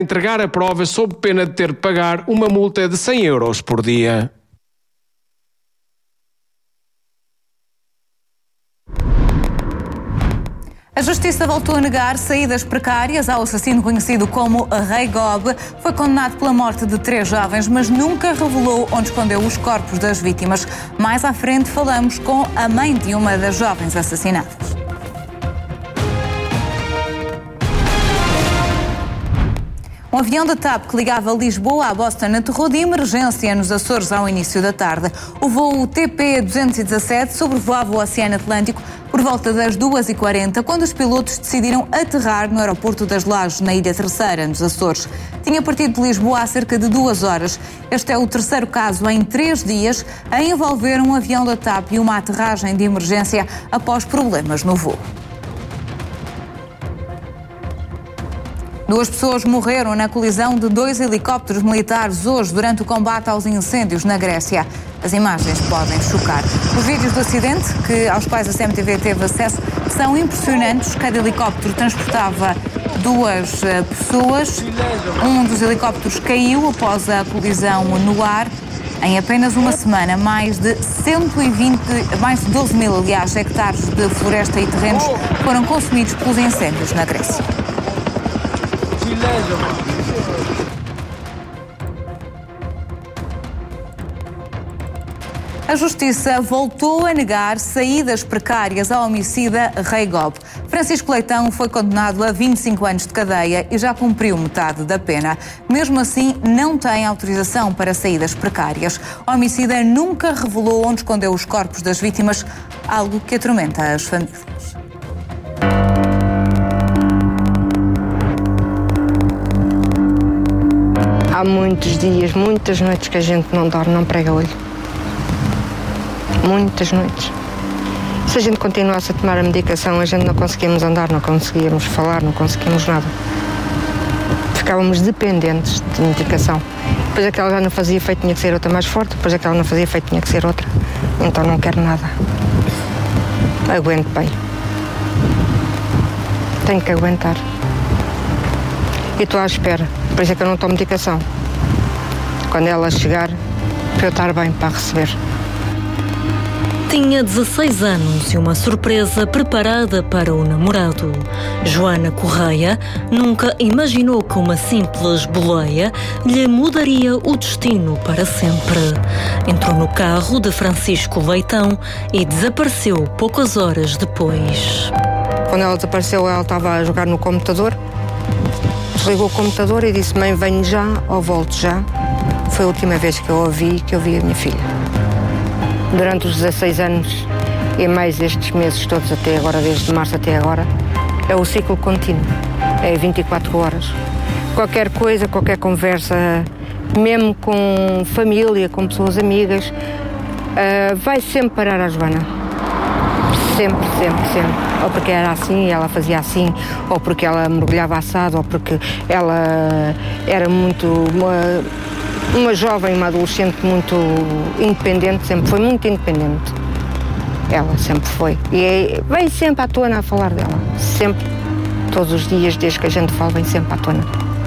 entregar a prova sob pena de ter de pagar uma multa de 100 euros por dia. A Justiça voltou a negar saídas precárias ao assassino conhecido como Rei Gob. Foi condenado pela morte de 3 jovens, mas nunca revelou onde escondeu os corpos das vítimas. Mais à frente falamos com a mãe de uma das jovens assassinadas. Um avião da TAP que ligava Lisboa a Boston aterrou de emergência nos Açores ao início da tarde. O voo TP-217 sobrevoava o Oceano Atlântico por volta das 2h40, quando os pilotos decidiram aterrar no aeroporto das Lajes, na Ilha Terceira, nos Açores. Tinha partido de Lisboa há cerca de 2 horas. Este é o terceiro caso em 3 dias a envolver um avião da TAP e uma aterragem de emergência após problemas no voo. 2 pessoas morreram na colisão de 2 helicópteros militares hoje durante o combate aos incêndios na Grécia. As imagens podem chocar. Os vídeos do acidente, aos quais a CMTV teve acesso, são impressionantes. Cada helicóptero transportava 2 pessoas. Um dos helicópteros caiu após a colisão no ar. Em apenas uma semana, mais de 12 mil, hectares de floresta e terrenos foram consumidos pelos incêndios na Grécia. A Justiça voltou a negar saídas precárias ao homicida Rei Gob. Francisco Leitão foi condenado a 25 anos de cadeia e já cumpriu metade da pena. Mesmo assim, não tem autorização para saídas precárias. O homicida nunca revelou onde escondeu os corpos das vítimas, algo que atormenta as famílias. Há muitos dias, muitas noites que a gente não dorme, não prega olho. Muitas noites. Se a gente continuasse a tomar a medicação, a gente não conseguíamos andar, não conseguíamos falar, não conseguíamos nada. Ficávamos dependentes de medicação. Depois aquela já não fazia efeito, tinha que ser outra mais forte. Depois aquela não fazia efeito, tinha que ser outra. Então não quero nada. Aguento bem. Tenho que aguentar. E estou à espera. Por isso é que eu não tomo medicação. Quando ela chegar, para eu estar bem para receber. Tinha 16 anos e uma surpresa preparada para o namorado. Joana Correia nunca imaginou que uma simples boleia lhe mudaria o destino para sempre. Entrou no carro de Francisco Leitão e desapareceu poucas horas depois. Quando ela desapareceu, ela estava a jogar no computador. Desligou o computador e disse: mãe, venho já ou volto já. Foi a última vez que eu a minha filha. Durante os 16 anos e mais estes meses todos até agora, desde março até agora, é o ciclo contínuo. É 24 horas. Qualquer coisa, qualquer conversa, mesmo com família, com pessoas amigas, vai sempre parar a Joana. Sempre, sempre, sempre. Ou porque era assim e ela fazia assim, ou porque ela mergulhava assado, ou porque ela era muito uma jovem, uma adolescente muito independente, sempre foi muito independente. Ela sempre foi. E vem sempre à tona a falar dela. Sempre, todos os dias, desde que a gente fala, vem sempre à tona.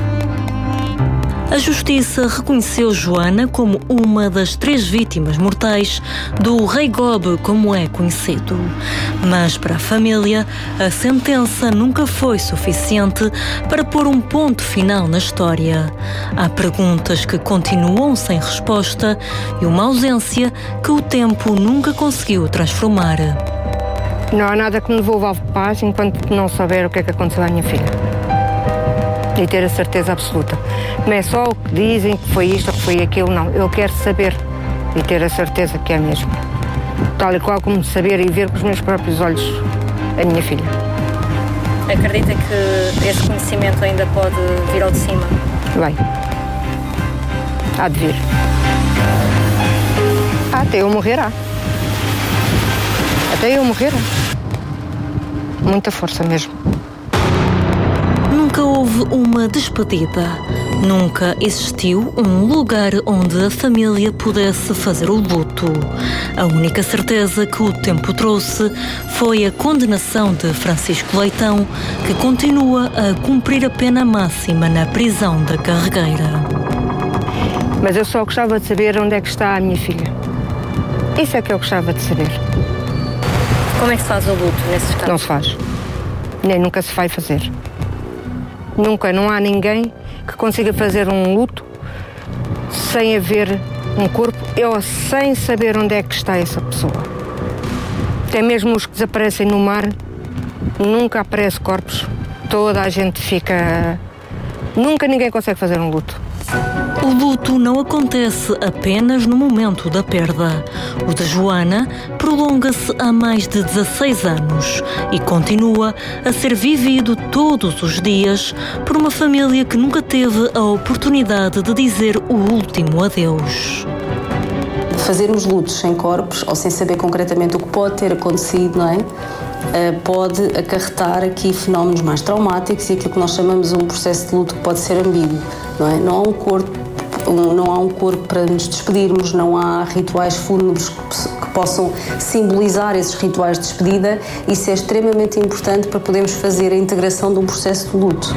A Justiça reconheceu Joana como uma das 3 vítimas mortais do Rei Gob, como é conhecido. Mas para a família, a sentença nunca foi suficiente para pôr um ponto final na história. Há perguntas que continuam sem resposta e uma ausência que o tempo nunca conseguiu transformar. Não há nada que me devolva a paz enquanto não saber o que é que aconteceu à minha filha. E ter a certeza absoluta. Não é só o que dizem que foi isto ou que foi aquilo, não. Eu quero saber e ter a certeza que é mesmo. Tal e qual como saber e ver com os meus próprios olhos a minha filha. Acredita que esse conhecimento ainda pode vir ao de cima? Vai. Há de vir. Até eu morrer, há. Até eu morrer. Muita força mesmo. Nunca houve uma despedida. Nunca existiu um lugar onde a família pudesse fazer o luto. A única certeza que o tempo trouxe foi a condenação de Francisco Leitão, que continua a cumprir a pena máxima na prisão da Carregueira. Mas eu só gostava de saber onde é que está a minha filha. Isso é que eu gostava de saber. Como é que se faz o luto nesses casos? Não se faz. Nem nunca se vai fazer. Nunca, não há ninguém que consiga fazer um luto sem haver um corpo ou sem saber onde é que está essa pessoa. Até mesmo os que desaparecem no mar, nunca aparecem corpos. Toda a gente fica... Nunca ninguém consegue fazer um luto. O luto não acontece apenas no momento da perda. O de Joana prolonga-se há mais de 16 anos e continua a ser vivido todos os dias por uma família que nunca teve a oportunidade de dizer o último adeus. Fazermos lutos sem corpos ou sem saber concretamente o que pode ter acontecido, não é? Pode acarretar aqui fenómenos mais traumáticos e aquilo que nós chamamos de um processo de luto que pode ser ambíguo, não é? Não há um corpo para nos despedirmos, não há rituais fúnebres que possam simbolizar esses rituais de despedida. Isso é extremamente importante para podermos fazer a integração de um processo de luto.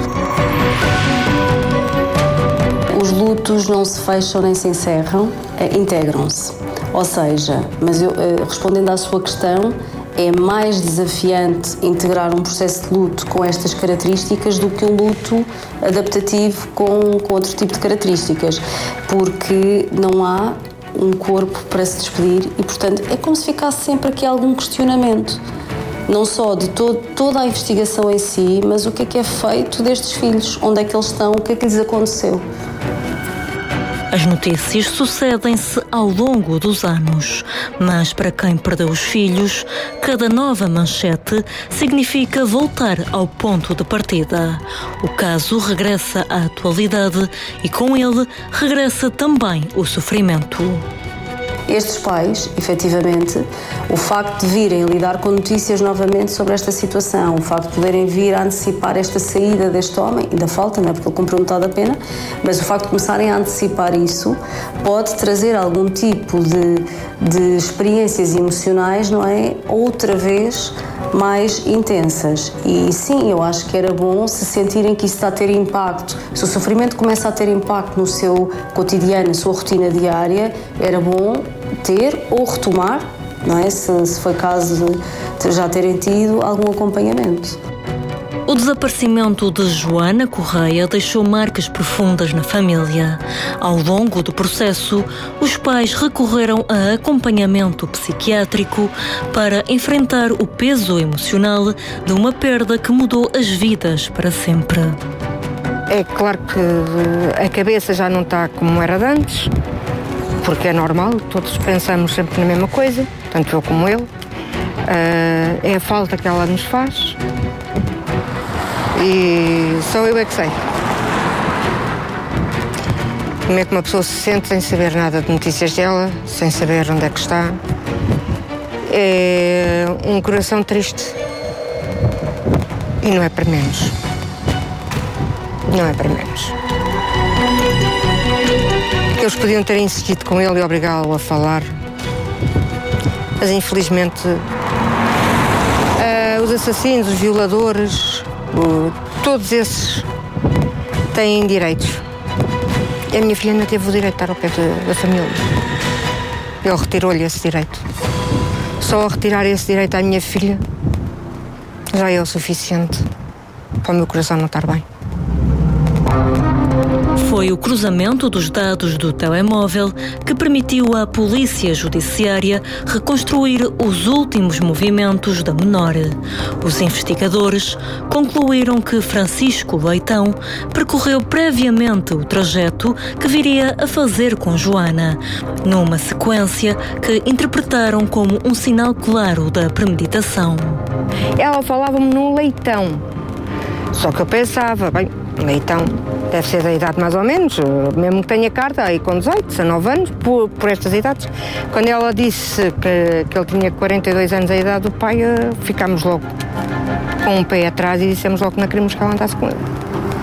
Os lutos não se fecham nem se encerram, integram-se. Ou seja, mas respondendo à sua questão, é mais desafiante integrar um processo de luto com estas características do que um luto adaptativo com outro tipo de características, porque não há um corpo para se despedir e, portanto, é como se ficasse sempre aqui algum questionamento, não só de toda a investigação em si, mas o que é feito destes filhos, onde é que eles estão, o que é que lhes aconteceu. As notícias sucedem-se ao longo dos anos, mas para quem perdeu os filhos, cada nova manchete significa voltar ao ponto de partida. O caso regressa à atualidade e com ele regressa também o sofrimento. Estes pais, efetivamente, o facto de virem lidar com notícias novamente sobre esta situação, o facto de poderem vir a antecipar esta saída deste homem, ainda falta, não é, porque ele cumpriu metade da pena, mas o facto de começarem a antecipar isso pode trazer algum tipo de experiências emocionais, não é, outra vez mais intensas. E sim, eu acho que era bom se sentirem que isso está a ter impacto. Se o sofrimento começa a ter impacto no seu cotidiano, na sua rotina diária, era bom ter ou retomar, não é? Se foi caso de já terem tido algum acompanhamento. O desaparecimento de Joana Correia deixou marcas profundas na família. Ao longo do processo, os pais recorreram a acompanhamento psiquiátrico para enfrentar o peso emocional de uma perda que mudou as vidas para sempre. É claro que a cabeça já não está como era de antes, porque é normal, todos pensamos sempre na mesma coisa, tanto eu como ele. É a falta que ela nos faz. E só eu é que sei. Como é que uma pessoa se sente sem saber nada de notícias dela, sem saber onde é que está. É um coração triste. E não é para menos. Não é para menos. Eles podiam ter insistido com ele e obrigá-lo a falar. Mas infelizmente os assassinos, os violadores, todos esses têm direitos. E a minha filha ainda teve o direito de estar ao pé da família. Ele retirou-lhe esse direito. Só retirar esse direito à minha filha já é o suficiente para o meu coração não estar bem. Foi o cruzamento dos dados do telemóvel que permitiu à Polícia Judiciária reconstruir os últimos movimentos da menor. Os investigadores concluíram que Francisco Leitão percorreu previamente o trajeto que viria a fazer com Joana, numa sequência que interpretaram como um sinal claro da premeditação. Ela falava-me no Leitão, só que eu pensava, bem, Leitão deve ser da idade mais ou menos, mesmo que tenha carta, aí com 18, 19 anos, por estas idades. Quando ela disse que ele tinha 42 anos a idade do pai, ficámos logo com um pé atrás e dissemos logo que não queríamos que ela andasse com ele.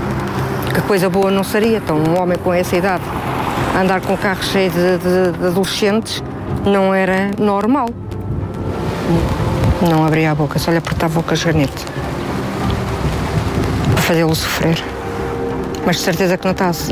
Que coisa boa não seria. Então, um homem com essa idade andar com um carro cheio de adolescentes não era normal. Não abria a boca, só lhe apertava o casganete para fazê-lo sofrer. Mas de certeza que não está